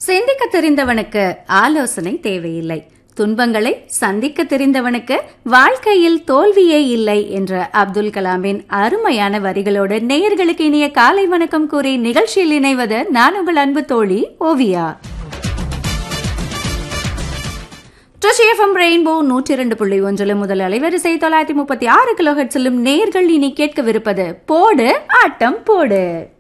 சிந்திக்க தெரிந்தவனுக்கு ஆலோசனை தேவையில்லை, துன்பங்களை சந்திக்க தெரிந்தவனுக்கு வாழ்க்கையில் தோல்வியே இல்லை என்ற அப்துல் கலாமின் அருமையான வரிகளோடு நேயர்களுக்கு இனிய காலை வணக்கம் கூறி நிகழ்ச்சியில் இணைவது நான் உங்கள் அன்பு தோழி ஓவியா. எஃப்எம் ரெயின்போ 102.1 முதல் அலைவரிசை 936 கிலோஹெர்ட்ஸிலும் நேர்கள் இனி கேட்கவிருப்பது போடு ஆட்டம் போடு.